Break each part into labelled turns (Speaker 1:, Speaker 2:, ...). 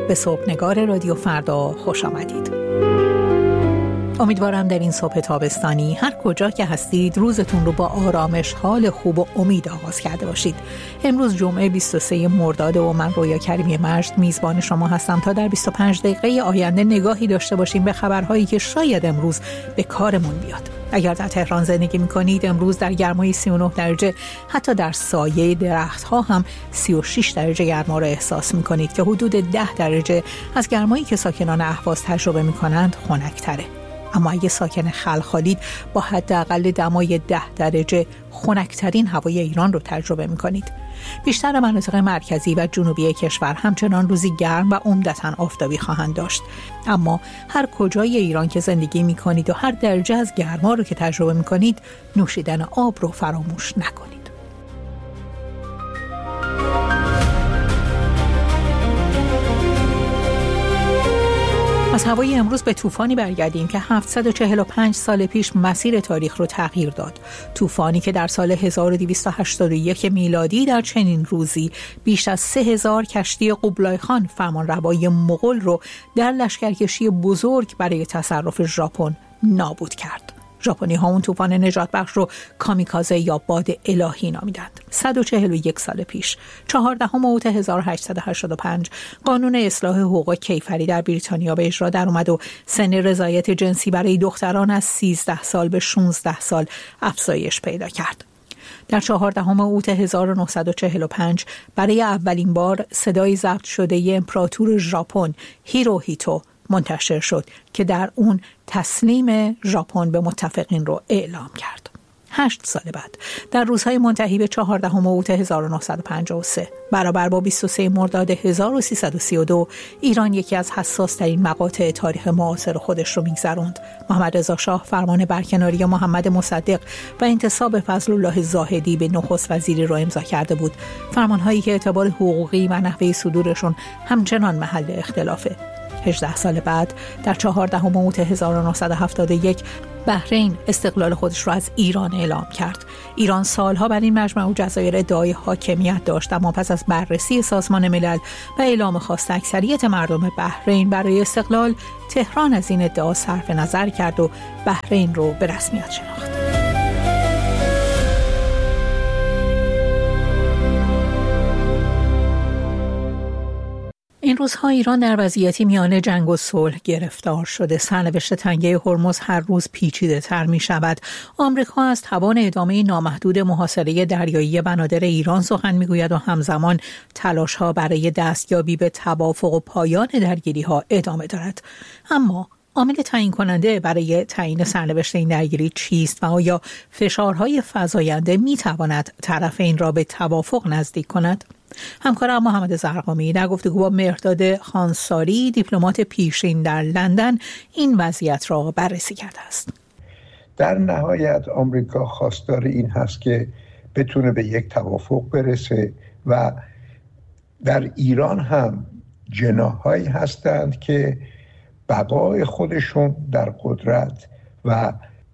Speaker 1: به صبحنگار رادیو فردا خوش آمدید. امیدوارم در این صبح تابستانی هر کجا که هستید روزتون رو با آرامش، حال خوب و امید آغاز کرده باشید. امروز جمعه 23 مرداد و من رویا کریمی مجد میزبان شما هستم تا در 25 دقیقه آینده نگاهی داشته باشیم به خبرهایی که شاید امروز به کارمون بیاد. اگر در تهران زندگی می‌کنید امروز در گرمای 39 درجه، حتی در سایه درخت‌ها هم 36 درجه گرما را احساس می‌کنید که حدود 10 درجه از گرمایی که ساکنان اهواز تجربه می‌کنند خنک‌تره. اما اگه ساکن خلخالید با حداقل دمای 10 درجه خنک‌ترین هوای ایران رو تجربه می‌کنید. بیشتر مناطق مرکزی و جنوبی کشور همچنان روزی گرم و عمدتاً آفتابی خواهند داشت. اما هر کجای ایران که زندگی می‌کنید و هر درجه از گرما رو که تجربه می‌کنید، نوشیدن آب رو فراموش نکنید. از هوای امروز به طوفانی برگردیم که 745 سال پیش مسیر تاریخ رو تغییر داد. طوفانی که در سال 1281 میلادی در چنین روزی بیش از 3000 کشتی قبلای خان فرمانروای مغول رو در لشکرکشی بزرگ برای تصرف ژاپن نابود کرد. ژاپنی ها اون طوفان نجات بخش رو کامیکازه یا باد الهی نامیدند. 141 سال پیش 14 اوت 1885 قانون اصلاح حقوق کیفری در بریتانیا به اجرا در اومد و سن رضایت جنسی برای دختران از 13 سال به 16 سال افزایش پیدا کرد. در 14 اوت 1945 برای اولین بار صدای ضبط شده امپراتور ژاپن هیروهیتو منتشر شد که در اون تسلیم ژاپن به متفقین رو اعلام کرد. 8 سال بعد در روزهای منتهی به 14 اوت 1953 برابر با 23 مرداد 1332 ایران یکی از حساس‌ترین مقاطع تاریخ معاصر خودش رو می‌گذروند. محمد رضا شاه فرمان برکناری محمد مصدق و انتصاب فضل الله زاهدی به نخست وزیری رو امضا کرده بود. فرمان‌هایی که اعتبار حقوقی و نحوه صدورشون همچنان محل اختلافه. 18 سال بعد در 14 اوت 1971 بحرین استقلال خودش را از ایران اعلام کرد. ایران سالها بر این مجمع الجزایر ادعای حاکمیت داشت، اما پس از بررسی سازمان ملل و اعلام خواست اکثریت مردم بحرین برای استقلال، تهران از این ادعا صرف نظر کرد و بحرین رو به رسمیت شناخت. این روزها ایران در وضعیتی میان جنگ و صلح گرفتار شده. سرنوشت تنگه هرمز هر روز پیچیده تر می شود. آمریکا از توان ادامه نامحدود محاصره دریایی بنادر ایران سخن می گوید و همزمان تلاش ها برای دستیابی به توافق و پایان درگیری ها ادامه دارد. اما عامل تعیین کننده برای تعیین سرنوشت این درگیری چیست و آیا فشارهای فزاینده می تواند طرفین را به توافق نزدیک کند؟ همکارم محمد زرقامی در گفتگو با مهرداد خانساری دیپلمات پیشین در لندن این وضعیت را بررسی کرده است.
Speaker 2: در نهایت آمریکا خواستار این هست که بتونه به یک توافق برسه و در ایران هم جناح‌هایی هستند که بقای خودشون در قدرت و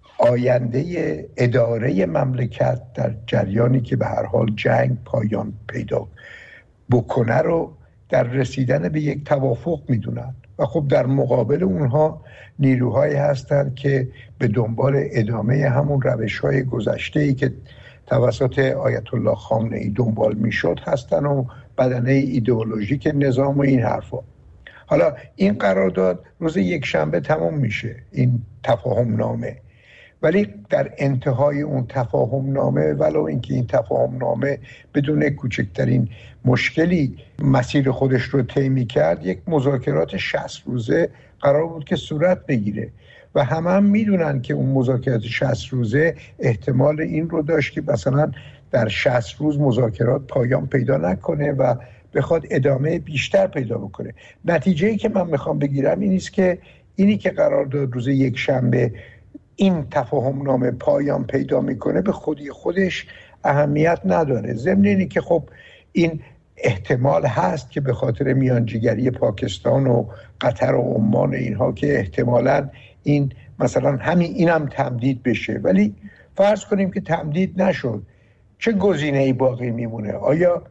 Speaker 2: آینده اداره مملکت در جریانی که به هر حال جنگ پایان پیدا بکنه رو در رسیدن به یک توافق میدونن و خب در مقابل اونها نیروهایی هستند که به دنبال ادامه همون روش‌های گذشته‌ای که توسط آیت الله خامنه‌ای دنبال میشد هستن و بدنه ایدئولوژیک نظام و این حرفا. حالا این قرارداد روز یک شنبه تمام میشه، این تفاهم نامه، ولی در انتهای اون تفاهم نامه ولو اینکه این تفاهم نامه بدون کوچکترین مشکلی مسیر خودش رو طی کرد، یک مذاکرات 60 روزه قرار بود که صورت بگیره و هم میدونن که اون مذاکرات 60 روزه احتمال این رو داشت که مثلا در 60 روز مذاکرات پایان پیدا نکنه و بخواد ادامه بیشتر پیدا بکنه. نتیجه‌ای که من میخوام بگیرم اینی که قرار داد روز یک شنبه این تفاهم نامه پایان پیدا میکنه به خودی خودش اهمیت نداره. ضمن اینی که خب این احتمال هست که به خاطر میانجیگری پاکستان و قطر و عمان اینها که احتمالاً این مثلا اینم تمدید بشه، ولی فرض کنیم که تمدید نشد، چه گزینه‌ای باقی میمونه؟ آیا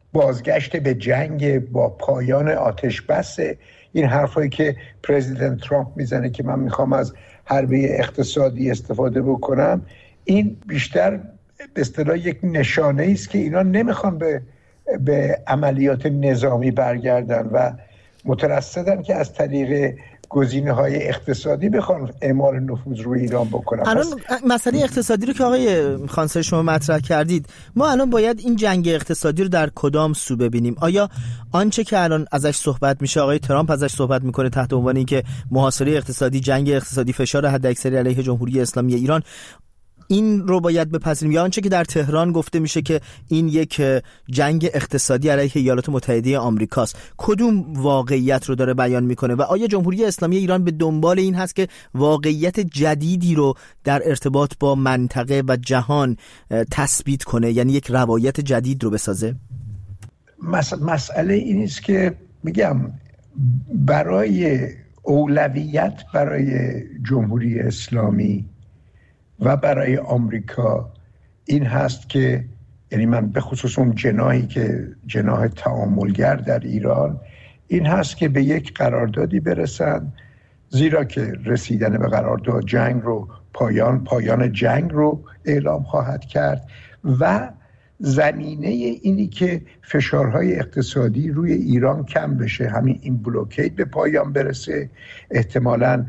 Speaker 2: بازگشت به جنگ با پایان آتش بس. این حرفایی که پرزیدنت ترامپ میزنه که من میخوام از حربه اقتصادی استفاده بکنم، این بیشتر به اصطلاح یک نشانه است که اینا نمیخوان به عملیات نظامی برگردن و مترصدن که از طریق گزینه‌های اقتصادی بخوان اعمال نفوذ روی ایران بکنن.
Speaker 3: الان مسئله اقتصادی رو که آقای خانساری شما مطرح کردید، ما الان باید این جنگ اقتصادی رو در کدام سو ببینیم؟ آیا آنچه که الان ازش صحبت میشه، آقای ترامپ ازش صحبت میکنه تحت عنوان اینکه محاصره اقتصادی، جنگ اقتصادی، فشار حداکثری علیه جمهوری اسلامی ایران، این رو باید بپذیریم، یا آنچه که در تهران گفته میشه که این یک جنگ اقتصادی علیه ایالات متحده آمریکاست؟ کدوم واقعیت رو داره بیان میکنه و آیا جمهوری اسلامی ایران به دنبال این هست که واقعیت جدیدی رو در ارتباط با منطقه و جهان تثبیت کنه، یعنی یک روایت جدید رو بسازه؟
Speaker 2: مسئله این است که میگم برای اولویت برای جمهوری اسلامی و برای آمریکا این هست که، یعنی من به خصوص اون جناحی که جناح تعاملگر در ایران، این هست که به یک قراردادی برسن، زیرا که رسیدن به قرارداد جنگ رو پایان جنگ رو اعلام خواهد کرد و زمینه اینی که فشارهای اقتصادی روی ایران کم بشه، همین این بلوکید به پایان برسه، احتمالاً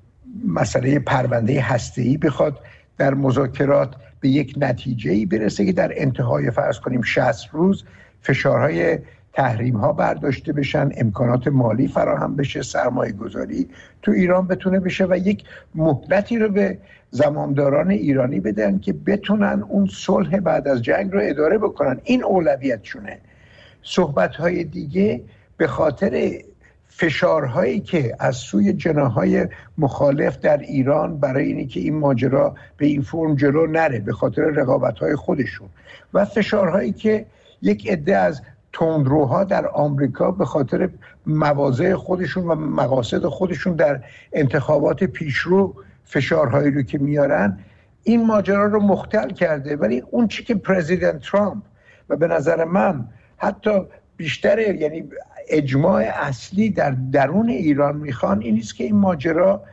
Speaker 2: مسئله پرونده هسته‌ای بخواد در مذاکرات به یک نتیجه‌ای برسه که در انتهای فرض کنیم 60 روز فشارهای تحریم ها برداشته بشن، امکانات مالی فراهم بشه، سرمایه گذاری تو ایران بتونه بشه و یک مهلتی رو به زمامداران ایرانی بدن که بتونن اون صلح بعد از جنگ رو اداره بکنن. این اولویتشونه. صحبت‌های دیگه به خاطر فشارهایی که از سوی جناح‌های مخالف در ایران برای اینی که این ماجرا به این فرم جلو نره، به خاطر رقابت‌های خودشون و فشارهایی که یک عده از تندروها در آمریکا به خاطر مواضع خودشون و مقاصد خودشون در انتخابات پیشرو فشارهایی رو که میارن، این ماجرا رو مختل کرده. ولی اون چی که پرزیدنت ترامپ و به نظر من حتی بیشتر، یعنی اجماع اصلی در درون ایران میخوان، این است که این ماجرا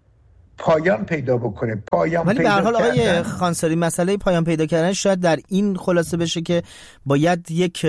Speaker 2: پایان پیدا بکنه.
Speaker 3: ولی به هر حال آقای خانساری، مسئله پایان پیدا کردن شاید در این خلاصه بشه که باید یک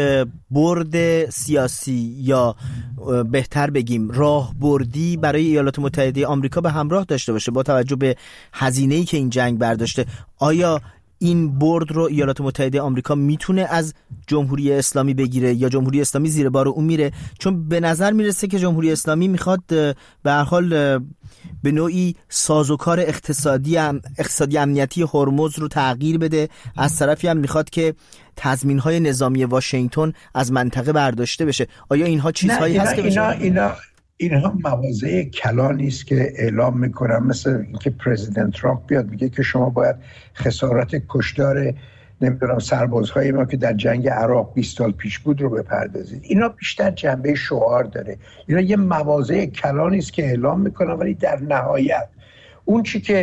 Speaker 3: برد سیاسی یا بهتر بگیم راهبردی برای ایالات متحده آمریکا به همراه داشته باشه با توجه به هزینه‌ای که این جنگ برداشته. آیا این برد رو ایالات متحده آمریکا میتونه از جمهوری اسلامی بگیره یا جمهوری اسلامی زیر بار اون میره؟ چون به نظر میرسه که جمهوری اسلامی میخواد به هر حال به نوعی سازوکار اقتصادی امنیتی هرمز رو تغییر بده، از طرفی هم میخواد که تضمین‌های نظامی واشنگتن از منطقه برداشته بشه. آیا اینها چیزهایی هست که
Speaker 2: اینها مواضع کلانی است که اعلام میکنن، مثل اینکه پرزیدنت ترامپ بیاد میگه که شما باید خسارت کشتار نمیدونم سربازهای ما که در جنگ عراق 20 سال پیش بود رو بپردازید. اینا بیشتر جنبه شعار داره. اینا یه مواضع کلانی است که اعلام میکنن، ولی در نهایت اون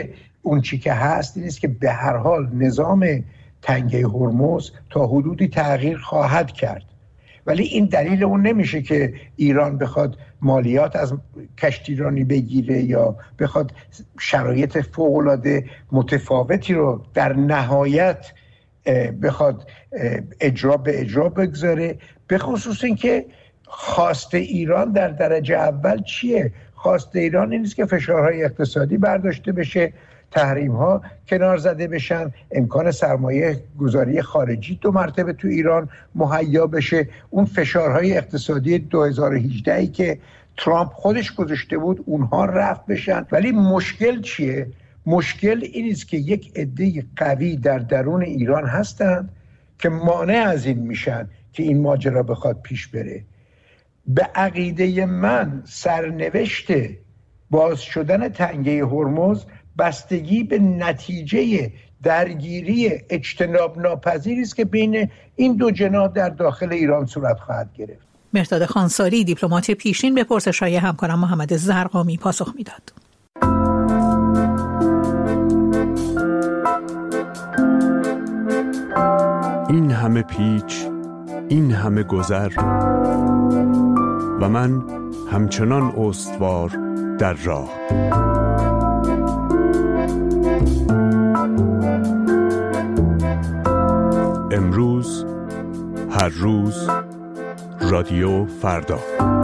Speaker 2: چی که هست این است که به هر حال نظام تنگه هرمز تا حدودی تغییر خواهد کرد. ولی این دلیل اون نمیشه که ایران بخواد مالیات از کشتیرانی بگیره یا بخواد شرایط فوق‌العاده متفاوتی رو در نهایت بخواد اجرا بگذاره. به خصوص این که خواست ایران در درجه اول چیه؟ خواست ایران این نیست که فشارهای اقتصادی برداشته بشه، تحریم ها کنار زده بشن، امکان سرمایه گذاری خارجی 2 مرتبه تو ایران مهیا بشه، اون فشارهای اقتصادی 2018 که ترامپ خودش گذاشته بود اونها رفع بشن. ولی مشکل چیه؟ مشکل این است که یک عده قوی در درون ایران هستند که مانع از این میشن که این ماجرا بخواد پیش بره. به عقیده من سرنوشت باز شدن تنگه هرمز بستگی به نتیجه درگیری اجتناب ناپذیری است که بین این دو جناح در داخل ایران صورت خواهد گرفت.
Speaker 1: مهرداد خانساری، دیپلمات پیشین، به پرسش‌های همکارم محمد زرقامی پاسخ میداد.
Speaker 4: این همه پیچ، این همه گذر و من همچنان استوار در راه. امروز، هر روز، رادیو فردا.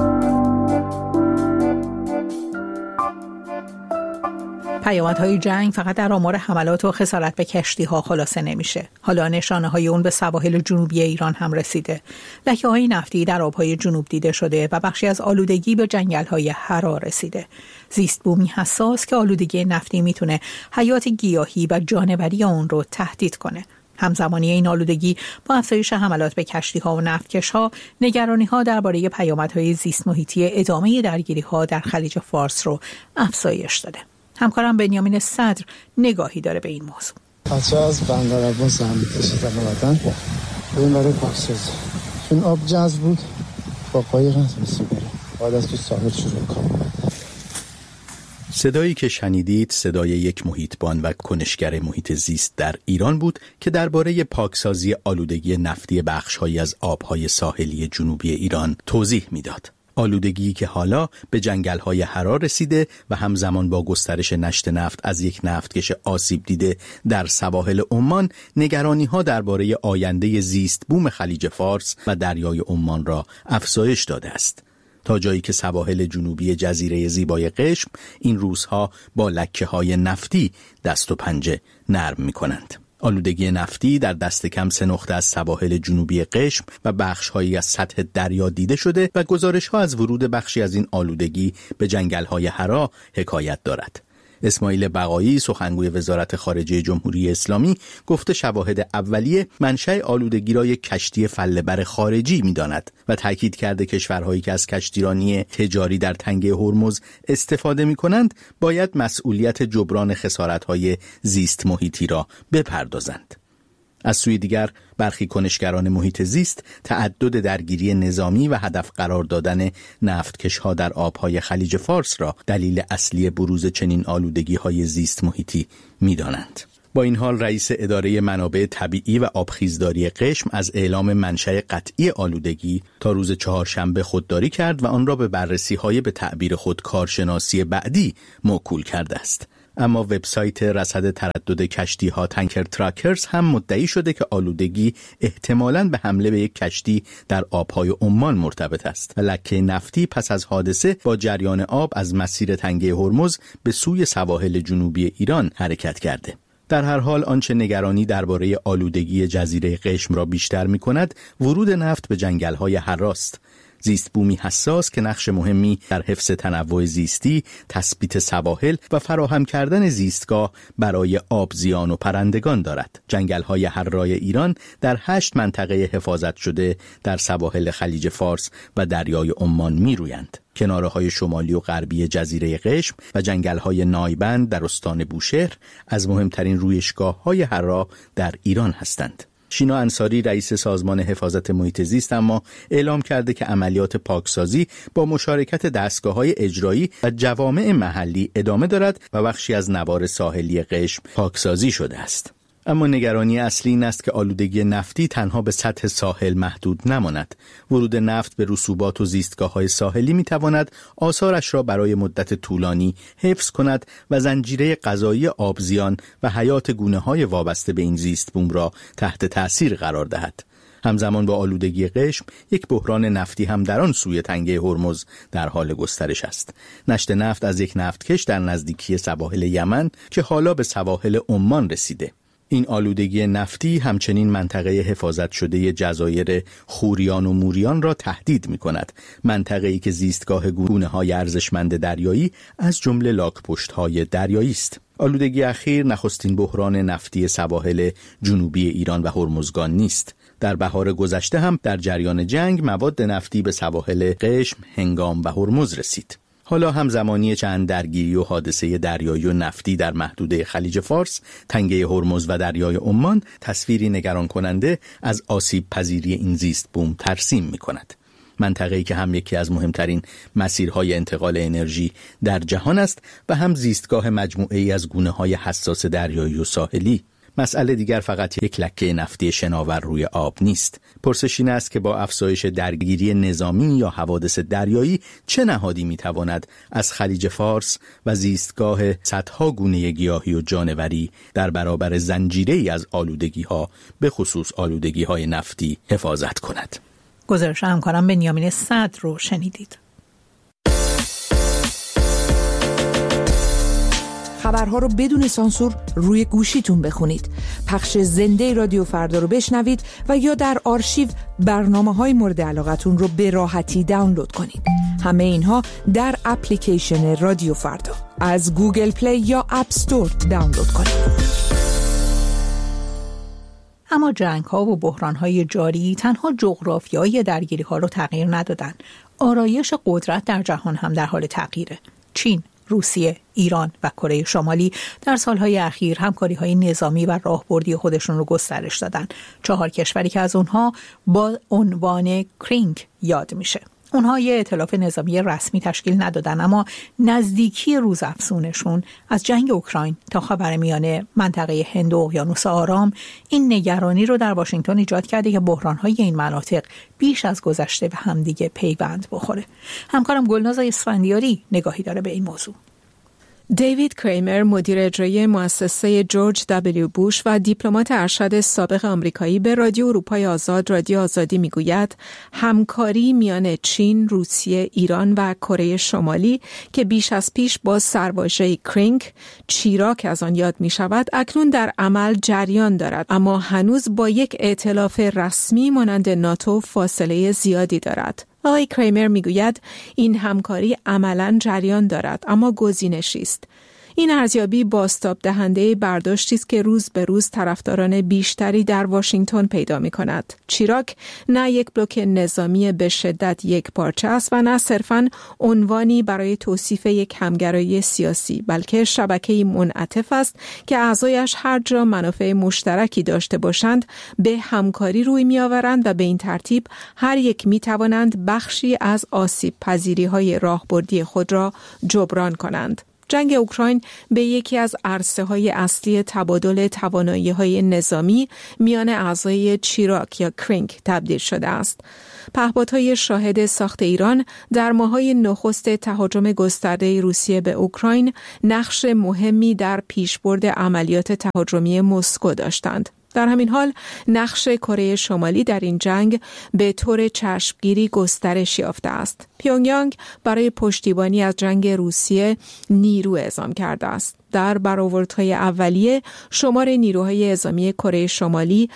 Speaker 1: پیامدهای جنگ فقط در آمار حملات و خسارت به کشتی‌ها خلاصه نمیشه. حالا نشانه‌های اون به سواحل جنوبی ایران هم رسیده. لکه‌های نفتی در آب‌های جنوب دیده شده و بخشی از آلودگی به جنگل‌های حرا رسیده. زیست بومی حساس که آلودگی نفتی میتونه حیات گیاهی و جانوری اون رو تهدید کنه. همزمانی این آلودگی با افزایش حملات به کشتی‌ها و نفتکش‌ها، نگرانی‌ها درباره پیامدهای زیست محیطی ادامه درگیری‌ها در خلیج فارس رو افزایش داده. همکارم بنیامین صدر نگاهی داره به این موضوع.
Speaker 5: بچه از بندر عباس زحمت کشیدن اومدن بریم برای پاکسازی. چون آب جذب بود با قایق نتونستی بریم. بعد از تو ساحل شروع کنم.
Speaker 6: صدایی که شنیدید صدای یک محیطبان و کنشگر محیط زیست در ایران بود که درباره پاکسازی آلودگی نفتی بخش‌هایی از آب‌های ساحلی جنوبی ایران توضیح می‌داد. آلودگی که حالا به جنگل‌های حرا رسیده و همزمان با گسترش نشت نفت از یک نفتکش آسیب دیده در سواحل عمان، نگرانی‌ها درباره آینده زیست بوم خلیج فارس و دریای عمان را افزایش داده است. تا جایی که سواحل جنوبی جزیره زیبای قشم این روزها با لکه‌های نفتی دست و پنجه نرم می‌کنند. آلودگی نفتی در دست کم 3 نقطه از سواحل جنوبی قشم و بخش‌هایی از سطح دریا دیده شده و گزارش‌ها از ورود بخشی از این آلودگی به جنگل‌های حرا حکایت دارد. اسماعیل بقایی، سخنگوی وزارت خارجه جمهوری اسلامی، گفته شواهد اولیه منشأ آلودگی را یک کشتی فله‌بر خارجی می‌داند و تاکید کرده کشورهایی که از کشتیرانی تجاری در تنگه هرمز استفاده می‌کنند باید مسئولیت جبران خسارت‌های زیست محیطی را بپردازند. از سوی دیگر برخی کنشگران محیط زیست تعدد درگیری نظامی و هدف قرار دادن نفتکش‌ها در آب‌های خلیج فارس را دلیل اصلی بروز چنین آلودگی‌های زیست محیطی می‌دانند. با این حال رئیس اداره منابع طبیعی و آبخیزداری قشم از اعلام منشأ قطعی آلودگی تا روز چهارشنبه خودداری کرد و آن را به بررسی‌های به تعبیر خود کارشناسی بعدی موکول کرده است. اما وبسایت رصد تردد کشتی‌ها تانکر تراکرز هم مدعی شده که آلودگی احتمالاً به حمله به یک کشتی در آب‌های عمان مرتبط است و لکه نفتی پس از حادثه با جریان آب از مسیر تنگه هرمز به سوی سواحل جنوبی ایران حرکت کرده. در هر حال آنچه نگرانی درباره آلودگی جزیره قشم را بیشتر می‌کند ورود نفت به جنگل‌های حراست. زیست بومی حساس که نقش مهمی در حفظ تنوع زیستی، تثبیت سواحل و فراهم کردن زیستگاه برای آبزیان و پرندگان دارد. جنگل‌های حرای ایران در 8 منطقه حفاظت شده در سواحل خلیج فارس و دریای عمان می‌رویند. کناره‌های شمالی و غربی جزیره قشم و جنگل‌های نایبند در استان بوشهر از مهمترین رویشگاه‌های حرا در ایران هستند. شینا انصاری رئیس سازمان حفاظت محیط زیست اما اعلام کرده که عملیات پاکسازی با مشارکت دستگاه‌های اجرایی و جوامع محلی ادامه دارد و بخشی از نوار ساحلی قشم پاکسازی شده است. اما نگرانی اصلی این است که آلودگی نفتی تنها به سطح ساحل محدود نماند. ورود نفت به رسوبات و زیستگاه‌های ساحلی می‌تواند آثارش را برای مدت طولانی حفظ کند و زنجیره غذایی آبزیان و حیات گونه‌های وابسته به این زیست بوم را تحت تأثیر قرار دهد. همزمان با آلودگی قشم یک بحران نفتی هم در آن سوی تنگه هرمز در حال گسترش است. نشت نفت از یک نفتکش در نزدیکی سواحل یمن که حالا به سواحل عمان رسیده. این آلودگی نفتی همچنین منطقه حفاظت شده جزایر خوریان و موریان را تهدید می کند. منطقه‌ای که زیستگاه گونه‌های ارزشمند دریایی از جمله لاک‌پشت‌های دریایی است. آلودگی اخیر نخستین بحران نفتی سواحل جنوبی ایران و هرمزگان نیست. در بهار گذشته هم در جریان جنگ مواد نفتی به سواحل قشم، هنگام و هرمز رسید. حالا همزمانی چند درگیری و حادثه دریایی و نفتی در محدوده خلیج فارس، تنگه هرمز و دریای عمان تصویری نگران کننده از آسیب پذیری این زیست بوم ترسیم می کند. منطقه‌ای که هم یکی از مهمترین مسیرهای انتقال انرژی در جهان است و هم زیستگاه مجموعه‌ای از گونه‌های حساس دریایی و ساحلی. مسئله دیگر فقط یک لکه نفتی شناور روی آب نیست. پرسش این است که با افزایش درگیری نظامی یا حوادث دریایی چه نهادی میتواند از خلیج فارس و زیستگاه صدها گونه گیاهی و جانوری در برابر زنجیره‌ای از آلودگی‌ها به خصوص آلودگی‌های نفتی حفاظت کند.
Speaker 1: گزارش همکارم بنیامین صدر رو شنیدید.
Speaker 7: خبرها رو بدون سانسور روی گوشیتون بخونید. پخش زنده رادیو فردا رو بشنوید و یا در آرشیو برنامه‌های مورد علاقتون رو به راحتی دانلود کنید. همه اینها در اپلیکیشن رادیو فردا از گوگل پلی یا اپ استور دانلود کنید.
Speaker 1: اما جنگ‌ها و بحران‌های جاری تنها جغرافیای درگیری‌ها رو تغییر ندادن. آرایش قدرت در جهان هم در حال تغییره. چین، روسیه، ایران و کره شمالی در سالهای اخیر همکاری‌های نظامی و راهبردی خودشون رو گسترش دادن. 4 کشوری که از اونها با عنوان کرینگ یاد میشه. اونها یه ائتلاف نظامی رسمی تشکیل ندادن، اما نزدیکی روزافزونشون از جنگ اوکراین تا خاورمیانه، منطقه هند و اقیانوس آرام این نگرانی رو در واشنگتن ایجاد کرده که بحران‌های این مناطق بیش از گذشته به همدیگه پیوند بخوره. همکارم گلناز اسفندیاری نگاهی داره به این موضوع.
Speaker 8: دیوید کریمر، مدیر اجرایی مؤسسه جورج دبلیو بوش و دیپلمات ارشد سابق آمریکایی، به رادیو اروپای آزاد، رادیو آزادی میگوید همکاری میان چین، روسیه، ایران و کره شمالی که بیش از پیش با سرواژه کرینگ، چیراک از آن یاد می شود، اکنون در عمل جریان دارد، اما هنوز با یک ائتلاف رسمی مانند ناتو فاصله زیادی دارد. آقای کریمر میگوید این همکاری عملاً جریان دارد، اما گزینشی است. این ارزیابی بازتاب دهنده برداشتی است که روز به روز طرفداران بیشتری در واشنگتن پیدا می کند. چیراک نه یک بلوک نظامی به شدت یک پارچه است و نه صرفاً عنوانی برای توصیف یک همگرایی سیاسی، بلکه شبکه‌ای منعطف است که اعضایش هر جا منافع مشترکی داشته باشند به همکاری روی می آورند و به این ترتیب هر یک می توانند بخشی از آسیب پذیری‌های راهبردی خود را جبران کنند. جنگ اوکراین به یکی از عرصه‌های اصلی تبادل توانایی‌های نظامی میان اعضای چیراک یا کرینگ تبدیل شده است. پهپادهای شاهد ساخت ایران در ماه‌های نخست تهاجم گسترده روسیه به اوکراین نقش مهمی در پیشبرد عملیات تهاجمی مسکو داشتند. در همین حال نقش کره شمالی در این جنگ به طور چشمگیری گسترش یافته است. پیونگیانگ برای پشتیبانی از جنگ روسیه نیرو اعزام کرده است. در برآوردهای اولیه شمار نیروهای اعزامی کره شمالی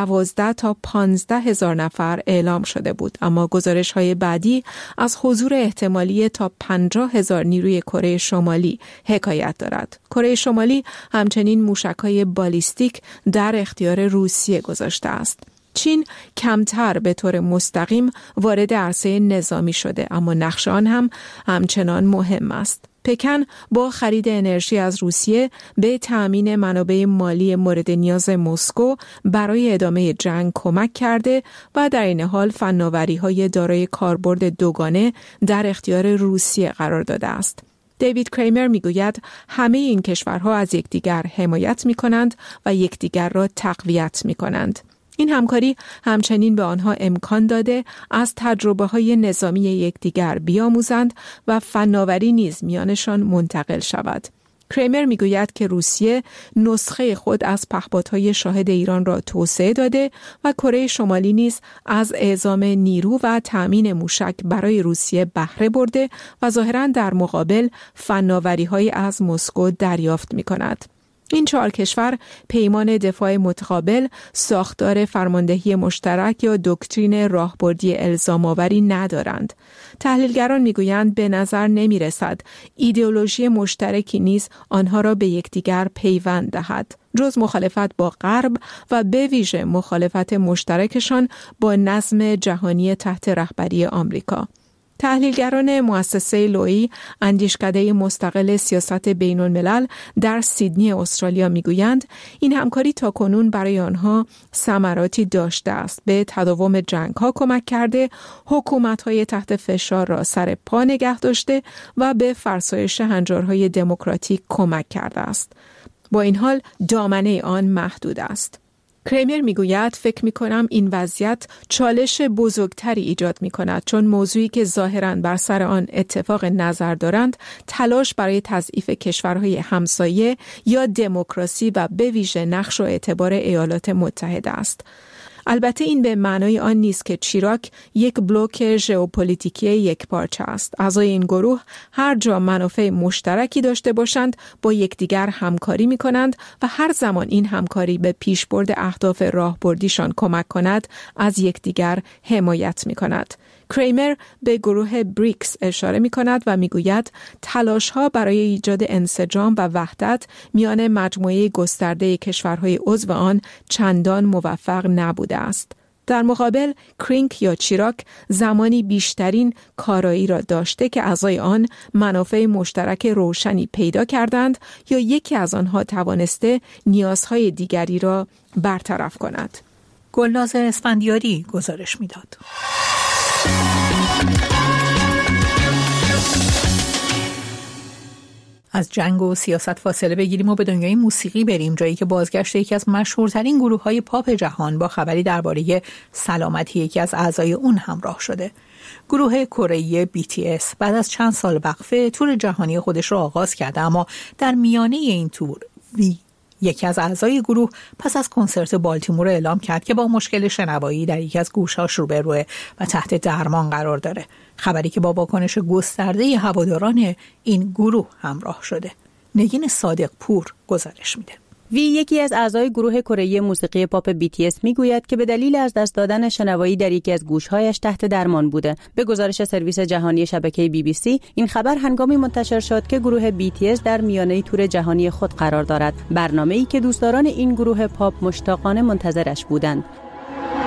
Speaker 8: 12 تا 15 هزار نفر اعلام شده بود، اما گزارش‌های بعدی از حضور احتمالی تا 50 هزار نیروی کره شمالی حکایت دارد. کره شمالی همچنین موشک‌های بالیستیک در اختیار روسیه گذاشته است. چین کمتر به طور مستقیم وارد عرصه نظامی شده، اما نقش آن هم همچنان مهم است. پکن با خرید انرژی از روسیه به تأمین منابع مالی مورد نیاز مسکو برای ادامه جنگ کمک کرده و در این حال فناوری‌های دارای کاربرد دوگانه در اختیار روسیه قرار داده است. دیوید کریمر میگوید همه این کشورها از یکدیگر حمایت می‌کنند و یکدیگر را تقویت می‌کنند. این همکاری همچنین به آنها امکان داده از تجربه‌های نظامی یکدیگر بیاموزند و فناوری نیز میانشان منتقل شود. کریمر میگوید که روسیه نسخه خود از پهپادهای شاهد ایران را توسعه داده و کره شمالی نیز از اعزام نیرو و تأمین موشک برای روسیه بهره برده و ظاهراً در مقابل فناوری‌های از مسکو دریافت می‌کند. این 4 کشور پیمان دفاع متقابل، ساختار فرماندهی مشترک یا دکترین راهبردی الزام‌آوری ندارند. تحلیلگران میگویند به نظر نمی‌رسد ایدئولوژی مشترکی نیز آنها را به یکدیگر پیوند دهد، جز مخالفت با غرب و به ویژه مخالفت مشترکشان با نظم جهانی تحت رهبری آمریکا. تحلیلگران مؤسسه لویی، اندیشکده مستقل سیاست بین الملل در سیدنی استرالیا میگویند این همکاری تاکنون برای آنها ثمراتی داشته است، به تداوم جنگ‌ها کمک کرده، حکومت‌های تحت فشار را سر پا نگه داشته و به فرسایش هنجارهای دموکراتیک کمک کرده است. با این حال دامنه آن محدود است. کریمر میگوید فکر میکنم این وضعیت چالش بزرگتری ایجاد میکند، چون موضوعی که ظاهراً بر سر آن اتفاق نظر دارند تلاش برای تضعیف کشورهای همسایه یا دموکراسی و به ویژه نقش و اعتبار ایالات متحده است. البته این به معنای آن نیست که چیراک یک بلوک ژئوپلیتیکی یکپارچه است. اعضای این گروه هر جا منافع مشترکی داشته باشند با یکدیگر همکاری می‌کنند و هر زمان این همکاری به پیشبرد اهداف راهبردیشان کمک کند از یکدیگر حمایت می‌کند. کریمر به گروه بریکس اشاره می‌کند و می‌گوید تلاش‌ها برای ایجاد انسجام و وحدت میان مجموعه گسترده کشورهای عضو آن چندان موفق نبوده است. در مقابل کرینک یا چیراک زمانی بیشترین کارایی را داشته که اعضای آن منافع مشترک روشنی پیدا کردند یا یکی از آنها توانسته نیازهای دیگری را برطرف کند.
Speaker 1: گلناز اسفندیاری گزارش می‌داد. از جنگ و سیاست فاصله بگیریم و به دنیای موسیقی بریم، جایی که بازگشت یکی از مشهورترین گروه‌های پاپ جهان با خبری درباره سلامتی یکی از اعضای اون همراه شده. گروه کره‌ای BTS بعد از چند سال وقفه تور جهانی خودش را آغاز کرده، اما در میانه این تور یکی از اعضای گروه پس از کنسرت بالتیمور اعلام کرد که با مشکل شنوایی در یکی از گوش‌هاش روبروه و تحت درمان قرار داره. خبری که با واکنش گسترده هواداران این گروه همراه شده. نگین صادق پور گزارش میده.
Speaker 9: وی یکی از اعضای گروه کره‌ای موسیقی پاپ BTS میگوید که به دلیل از دست دادن شنوایی در یکی از گوش‌هایش تحت درمان بوده. به گزارش سرویس جهانی شبکه BBC این خبر هنگامی منتشر شد که گروه BTS در میانه تور جهانی خود قرار دارد، برنامه‌ای که دوستداران این گروه پاپ مشتاقانه منتظرش بودند.